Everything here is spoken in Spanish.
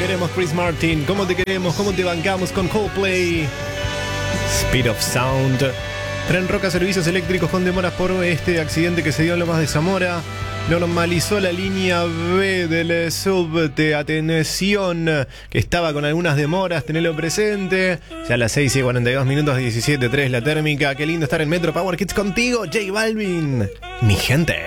queremos, Chris Martin. ¿Cómo te queremos? ¿Cómo te bancamos con Coldplay? Speed of Sound. Tren Roca Servicios Eléctricos con demoras por este accidente que se dio en Lomas de Zamora. Normalizó la línea B del subte. Atención, que estaba con algunas demoras, tenelo presente. Ya a las 6:42 minutos, 17:03 la térmica. Qué lindo estar en Metro Power Kids contigo, J Balvin. Mi gente.